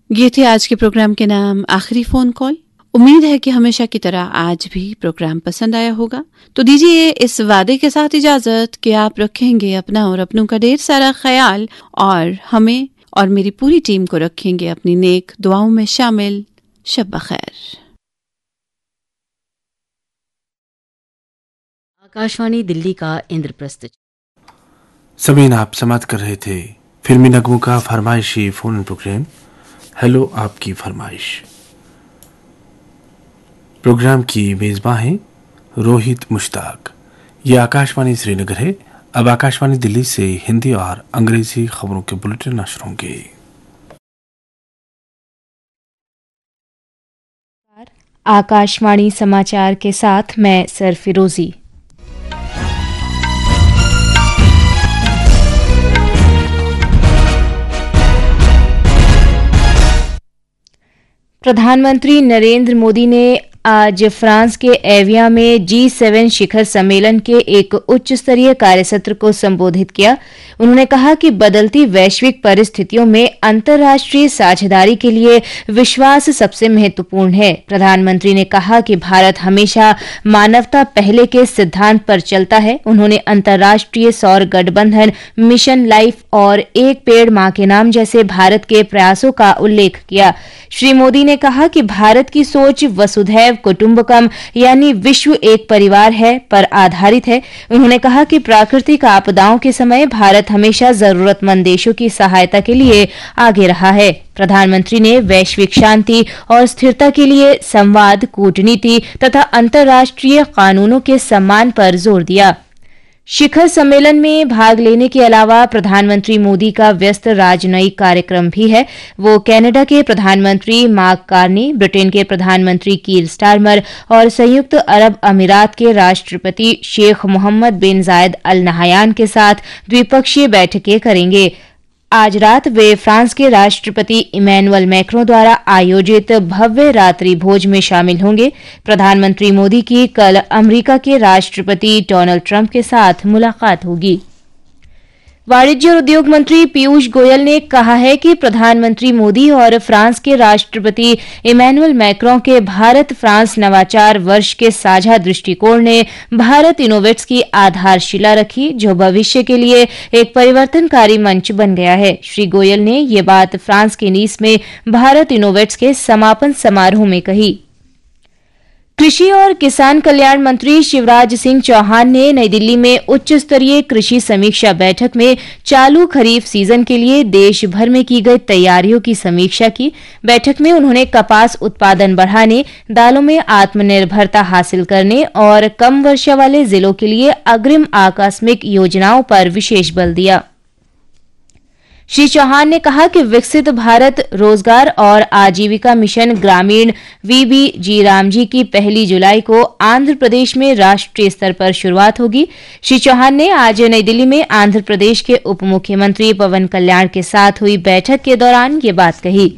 ये थे आज के प्रोग्राम के नाम आखिरी फोन कॉल। उम्मीद है कि हमेशा की तरह आज भी प्रोग्राम पसंद आया होगा। तो दीजिए इस वादे के साथ इजाजत कि आप रखेंगे अपना और अपनों का ढेर सारा ख्याल और हमें और मेरी पूरी टीम को रखेंगे अपनी नेक दुआओं में शामिल। शब बखैर। आकाशवाणी दिल्ली का इंद्रप्रस्थ। समीन, आप समाप्त कर रहे थे फिल्मी नगमों का फरमाइशी फोन प्रोग्राम हेलो आपकी फरमाइश। प्रोग्राम की मेजबान हैं रोहित मुश्ताक। ये आकाशवाणी श्रीनगर है। अब आकाशवाणी दिल्ली से हिंदी और अंग्रेजी खबरों के बुलेटिन नशर होंगे। आकाशवाणी समाचार के साथ मैं सरफिरोजी। प्रधानमंत्री नरेंद्र मोदी ने आज फ्रांस के एविया में G7 शिखर सम्मेलन के एक उच्च स्तरीय कार्यसत्र को संबोधित किया। उन्होंने कहा कि बदलती वैश्विक परिस्थितियों में अंतर्राष्ट्रीय साझेदारी के लिए विश्वास सबसे महत्वपूर्ण है। प्रधानमंत्री ने कहा कि भारत हमेशा मानवता पहले के सिद्धांत पर चलता है। उन्होंने अंतर्राष्ट्रीय सौर गठबंधन, मिशन लाइफ और एक पेड़ मां के नाम जैसे भारत के प्रयासों का उल्लेख किया। श्री मोदी ने कहा कि भारत की सोच वसुधैव कुटुंबकम यानी विश्व एक परिवार है पर आधारित है। उन्होंने कहा कि प्राकृतिक आपदाओं के समय भारत हमेशा जरूरतमंद देशों की सहायता के लिए आगे रहा है। प्रधानमंत्री ने वैश्विक शांति और स्थिरता के लिए संवाद, कूटनीति तथा अंतर्राष्ट्रीय कानूनों के सम्मान पर जोर दिया। शिखर सम्मेलन में भाग लेने के अलावा प्रधानमंत्री मोदी का व्यस्त राजनयिक कार्यक्रम भी है। वो कनाडा के प्रधानमंत्री मार्क कार्नी, ब्रिटेन के प्रधानमंत्री कीर स्टारमर और संयुक्त अरब अमीरात के राष्ट्रपति शेख मोहम्मद बिन जायद अल नहयान के साथ द्विपक्षीय बैठकें करेंगे। आज रात वे फ्रांस के राष्ट्रपति इमैनुअल मैक्रों द्वारा आयोजित भव्य रात्रि भोज में शामिल होंगे। प्रधानमंत्री मोदी की कल अमेरिका के राष्ट्रपति डोनाल्ड ट्रंप के साथ मुलाकात होगी। वाणिज्य और उद्योग मंत्री पीयूष गोयल ने कहा है कि प्रधानमंत्री मोदी और फ्रांस के राष्ट्रपति इमैनुअल मैक्रों के भारत फ्रांस नवाचार वर्ष के साझा दृष्टिकोण ने भारत इनोवेट्स की आधारशिला रखी, जो भविष्य के लिए एक परिवर्तनकारी मंच बन गया है। श्री गोयल ने ये बात फ्रांस के नीस में भारत इनोवेट्स के समापन समारोह में कही। कृषि और किसान कल्याण मंत्री शिवराज सिंह चौहान ने नई दिल्ली में उच्च स्तरीय कृषि समीक्षा बैठक में चालू खरीफ सीजन के लिए देश भर में की गई तैयारियों की समीक्षा की। बैठक में उन्होंने कपास उत्पादन बढ़ाने, दालों में आत्मनिर्भरता हासिल करने और कम वर्षा वाले जिलों के लिए अग्रिम आकस्मिक योजनाओं पर विशेष बल दिया। श्री चौहान ने कहा कि विकसित भारत रोजगार और आजीविका मिशन ग्रामीण VBG रामजी की 1 जुलाई को आंध्र प्रदेश में राष्ट्रीय स्तर पर शुरुआत होगी। श्री चौहान ने आज नई दिल्ली में आंध्र प्रदेश के उप मुख्यमंत्री पवन कल्याण के साथ हुई बैठक के दौरान ये बात कही।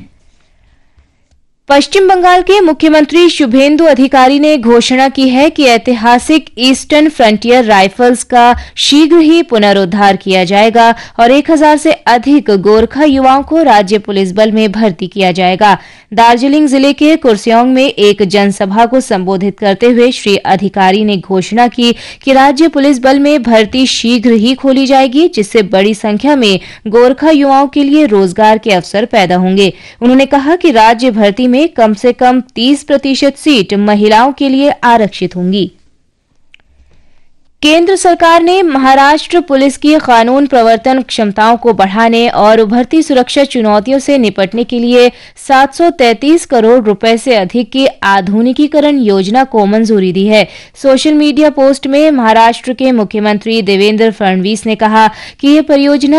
पश्चिम बंगाल के मुख्यमंत्री शुभेंदु अधिकारी ने घोषणा की है कि ऐतिहासिक ईस्टर्न फ्रंटियर राइफल्स का शीघ्र ही पुनरुद्धार किया जाएगा और 1000 से अधिक गोरखा युवाओं को राज्य पुलिस बल में भर्ती किया जाएगा। दार्जिलिंग जिले के कुर्सियोंग में एक जनसभा को संबोधित करते हुए श्री अधिकारी ने घोषणा की कि राज्य पुलिस बल में भर्ती शीघ्र ही खोली जाएगी, जिससे बड़ी संख्या में गोरखा युवाओं के लिए रोजगार के अवसर पैदा होंगे। उन्होंने कहा कि राज्य भर्ती में कम से कम 30% सीट महिलाओं के लिए आरक्षित होंगी। केंद्र सरकार ने महाराष्ट्र पुलिस की कानून प्रवर्तन क्षमताओं को बढ़ाने और उभरती सुरक्षा चुनौतियों से निपटने के लिए 733 करोड़ रुपए से अधिक की आधुनिकीकरण योजना को मंजूरी दी है। सोशल मीडिया पोस्ट में महाराष्ट्र के मुख्यमंत्री देवेंद्र फडणवीस ने कहा कि यह परियोजना